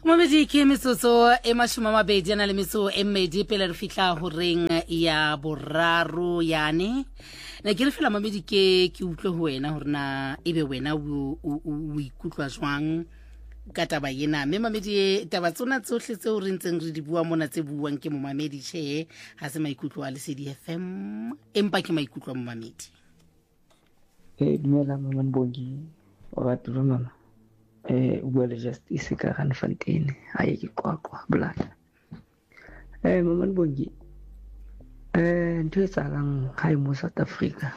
Momedi ke metsotso e mashome a mabedi ana le metso e mmedi pele re fihla ho reng ya boraro yane. Ne ke re fela momedi ke utlwe ho wena hore na ebe wena o ikutlwa jwang ka taba ena. Mme momedi taba tsona tsohle tseo re ntseng re di bua mona tse buang ke momamedi tjhe ha se maikutlo a Lesedi FM empa ke maikutlo a momamedi. Dumela mama Mbongi wa batho mama. Bua le Justice ka Randfontein ha ke Qwaqwa Blood. Mama Mbongi ntho e tsalang ha mo South Africa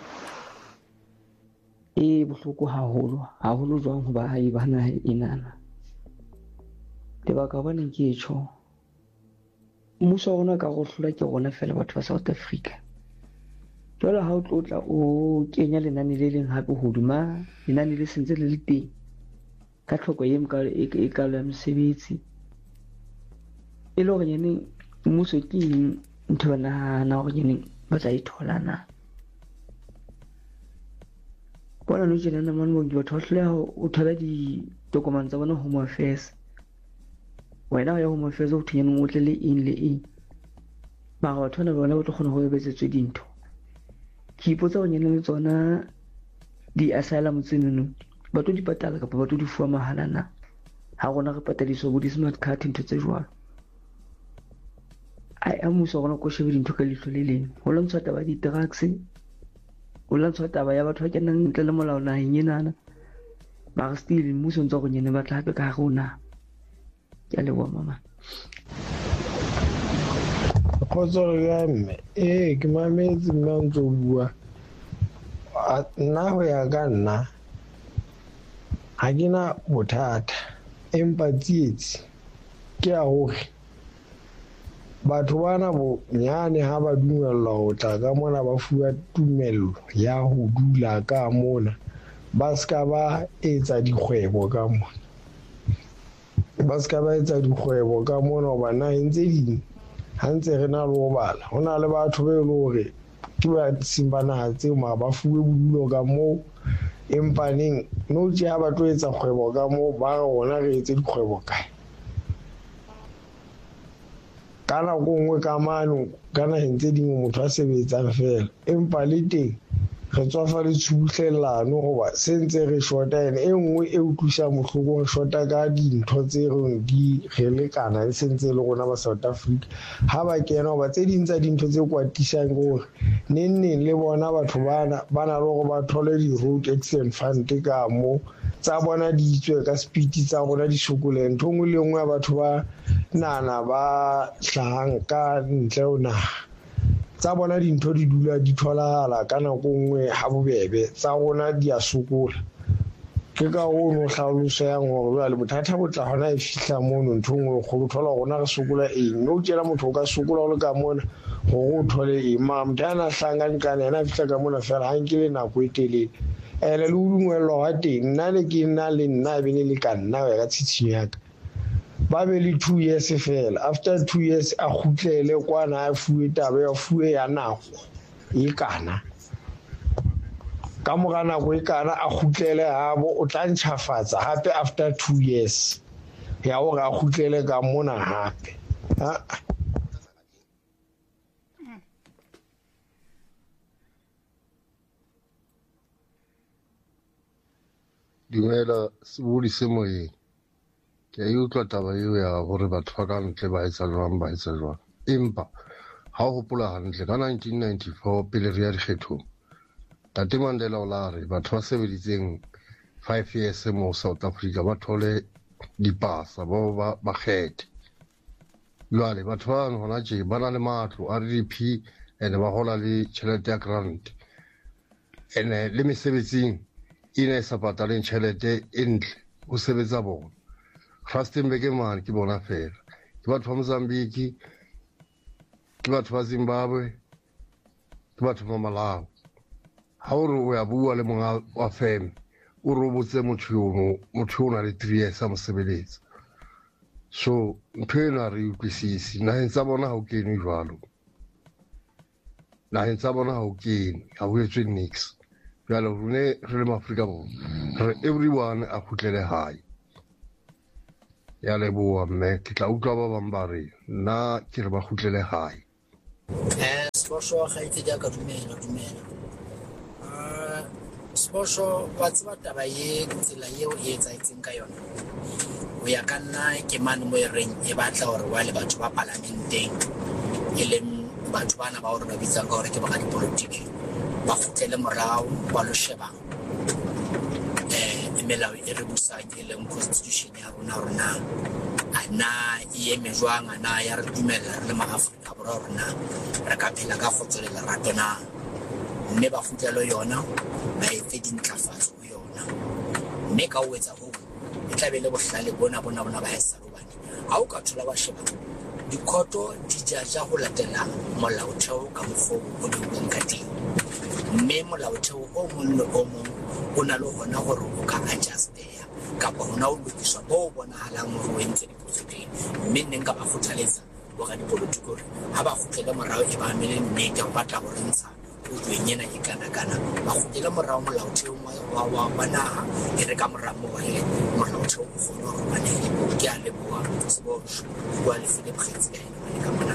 e bohloko haholo jwang ho baahi ba naha enana. Lebaka hobane ke tjho mmuso wa rona ka go hlola ke rona fela batho ba South Africa. Jwale ha o tlotla o kenya lenane le leng hape hodima lenane le sentse le le teng ka tlhoko e ka la mosebetsi e le hore yene mmuso ke ntho ba nahana hore yene ba tla ithola na. Bona no tjena na mane Mbongi batho ba hloleha o thola ditokomane tsa bona Home Affairs. Wena ya Home Affairs o thunyana o tle le eng mara batho bona ba tlo kgona ho ebetsetswe dintho. Ke ipotsa hore yene le tsona di asylum tsenono ba tlo di patala kapa ba tlo di fuwa mahala na. Ha rona re patadiswa bo di-smart card ntho tse jwalo. Ai amuso rona ko shebe dintho ka leihlo le leng. Ho lwantsha taba di drugs, ho lwantsha taba ya batho ba kenang ntle le molao naheng enana. Mara still mmuso ntse go nyene ba tla hape ka rona. Ke a leboha mama. Kgotso ya mme ke mametse mme ntse o bua nna ho ya ka nna ha ke na bothata empa tsietsi ke a hore batho bana bonyane ha ba dumellwa ho tla ka mona ba fuwa tumello ya ho dula ka mona ba ska ba etsa dikgwebo ka mona hoba naheng tse ding ha ntse re na le ho bala ho na le batho ba e le hore ke ba simba naha tseo ma ba fuwe bodulo ka moo empa neng no tjea ba tlo etsa kgwebo ka moo ba rona re etse dikgwebo kae ka nako nngwe ka mano ka naheng tse ding motho a sebetsang fela empa le teng re tswafa le tshubuhlellano hoba se ntse re shota ene e nngwe e utlwisang bohloko re shota ka dintho tse re lekana le se ntse le rona ba South Africa ha ba kena hoba tse ding tsa dintho tse kwatisang gore neng le bona batho ba na le hore ba thole di-road accident fund ka mo tsa bona di itswe ka speed tsa rona di sokole ntho nngwe le nngwe ya batho ba nana ba hlahang ka ntle ho naha tsa bona dintho di dula di tholahala ka nako nngwe ha bobebe tsa rona di a sokola ke ka ho no hlalosang hore jwale bothata bo tla hona e fihla mono ntho nngwe go thola rona re sokola eng no tjela motho o ka sokola o le ka mona go thole imam dana hlangane ka nena fihla ka mona fela ha nkile nako e telele le udungwello wa teng nna le ke nna le nna be le ka nna ya ka tshitshinyo ya ka ba be le 2 years fela after 2 years a khutlele kwana a fuwe taba ya fuwe ya nako e kana ka mora nako e kana a khutlele habo o tla ntjhafatsa hape after 2 years ya hore a khutlele ka mona hape Dumela sebodi se moyeng ke a utlwa taba eo ya hore batho ba ka ntle ba etsa jwang empa ha o hopola hantle ka 1994 pele re ya dikgethong Tate Mandela o la re batho ba sebeditseng 5 years mo South Africa ba thole dipasa ba kgethe jwale batho ba hona tje ba na le matlo a RDP ene ba hola le tjhelete ya grant ene le mesebetsing ina sa pataleng tjhelete e ntle ho sebetsa bona Rustenburg man ke bona fela ke batho ba Mozambique ke batho ba Zimbabwe ke batho ba Malawi ha o re o ya bua le monga wa feme o re o botse motho o na le 3 years a mosebeletsa so ntho ena re utlwisisi naheng tsa bona ha o kene jwalo naheng tsa bona ha o kene ha o etswe nix jwale rone re le Maafrika Borwa re everyone a khutlele hae ya leboa mme ke tla utlwa ba bang ba re nna ke re ba kgutlele hae Sibosho ga itse jaaka dumela Sibosho wa tseba taba ye tsela yeo e etsaetseng ka yona o ya ka nna ke mane mo e reng e batla gore wa le batho ba parlamenteng e leng batho bana ba gore ba bitsang ka gore ke ba ga dipolotiki ba kgutlele morao ba lo sheba melao e re busang e leng constitution ya rona ana e eme jwang ana ya re dumella re le maAfrika borwa rona re ka phela ka kgotso le lerato na mme ba kgutlelo yona ba etse dintlafatso ho yona mme ka o etsa ho e tla be le bohlale bona ba esa robane ha o ka thola ba sheba dikhoto di jaja ho latela molaotheo ka mokgwa o buang ka teng mme molaotheo o mong le o mong o na le hona gore o ka adjusteya kapa hona o lokiswa bo bonahalang hore o entse dipotso teng mme nne nka ba kgothaletsa bo ga dipolotiki gore ha ba kgutlele morao e ba mele nnete go batla gore ntsha o tloenyena e kana-kana ba kgutlele morao molaotheong wa naha e re ka morao mo he molaotheo o kgone gore banele ke a leboa Sibosho bua le Philip Kgetsi ka ene mane ka mona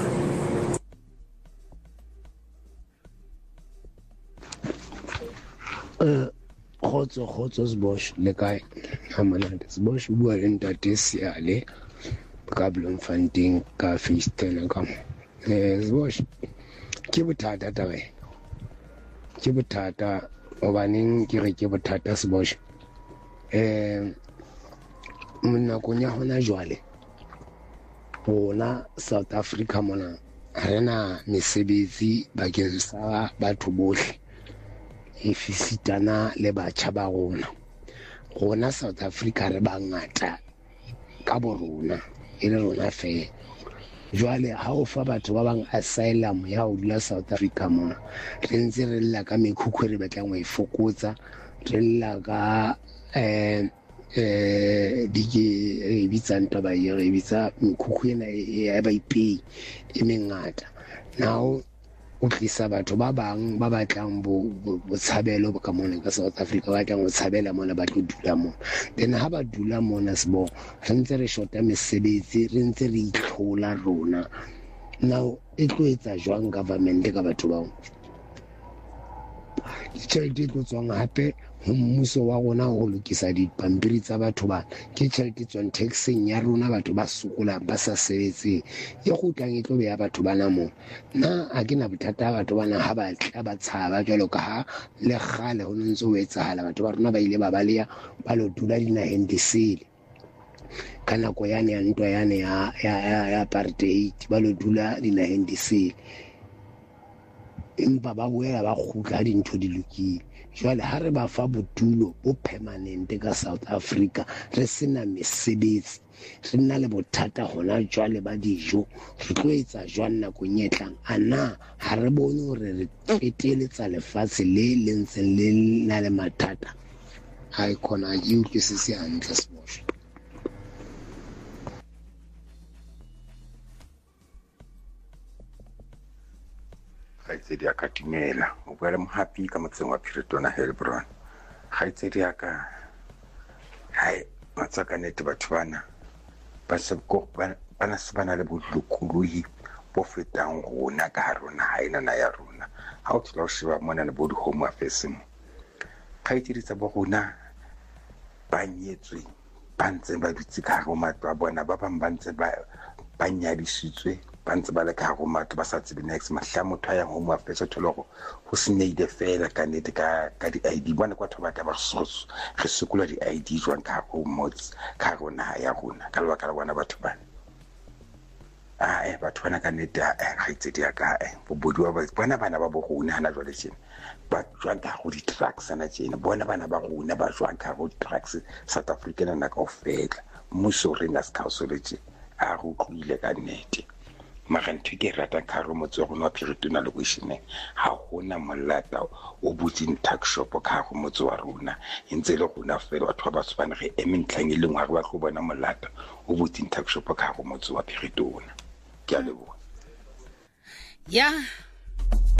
Khotso Sibosho le kae ha monate Sibosho bua le ntate Seale ka Bloemfontein ka Feestene ka mo Sibosho ke bothata tabe ke bothata obaneng ke re ke bothata Sibosho nakong ya hona jwale rona South Africa mona rena mesebetsi bakeng sa batho bohle e fisitana le batjha ba rona South Africa re bangata ka borona e le rona fela jwale ha o fa batho ba bang asylum ya ho dula South Africa mona re ntse re lla ka mekhukhu re batlang go ifokotsa re lla ka dike bitsang taba ye re bitsa mekhukhu ena e ba ipei e mengata now o tlisa batho ba bang ba batlang botshabelo ka mona ka South Africa ba batlang go tshabela mona ba tlo dula mona then ha ba dula mona Sbo re ntse re shota mesebetsi re ntse re itlhola rona now e tlo etsa jwang government ka batho bao tšhelete e tlo tswang hape mmuso wa rona go lokisa dipampiri tsa batho ba ke tšhelete tswang taxeng ya rona batho ba sokolang ba sa sebetseng e go tlang e tlo beya batho bana mo nna a ke na bothata batho bana ha ba tla ba tshaba jalo ka ha le gale go ntse o etsahala batho ba rona ba ile ba baleya ba lo dula dinaheng disele ka nako yane ya ntwa yane ya apartheid ba lo dula dinaheng disele empa ba boela ba kgutla dintho di lokile jwale ha re ba fa bodulo bo permanente ka South Africa re sena mesebetsi re nna le bothata hona jwale ba dijo re tlo etsa jwang nakong e tlang ana ha re bone hore re feteletsa lefatshe le ntseng le na le mathata ha ikona ke utlwisise hantle Sibosho Kgaitsedi ya ka dumela o bua le mohapi ka motseng wa Phiritona Helbron kgaitsedi ya ka hai matsaka nete batho bana ba se go bana se bana le bolokolohi bo fetang rona ka rona ha ina na ya rona ha o tla o shiba mona le body home affairs mo kgaitsedi tsa bo rona ba nyetswe ba ntse ba dutse ka go matwa bona ba bang ba ntse ba nyadisitswe ba ntse ba le ka go matwa ba sa tsebe next mahla motho ya home affairs o tholego go seneide fela ka nete ka di ID bona kwa thobata ba soso re sekula di ID jwang ka go mots ka rona ya rona ka lebaka la bona batho bana batho bana ka nete ga itse di ka bobodi wa bona bana ba bo rona hana jwale tshena ba jwang ka go di trucks ana tshena bona bana ba rona ba jwang ka go di trucks South African na ka ofela mmuso re na scausology a go tlile ka nete magantho ke rata ka ro motse go no Phiritona le go shine ha gona molata o butsing tax shop ka go motse wa rona intse le gona fela batho ba tswana ge ementlang e lengwa re ba tlo bona molata o butsing tax shop ka go motse wa Phiritona ke a leboga ya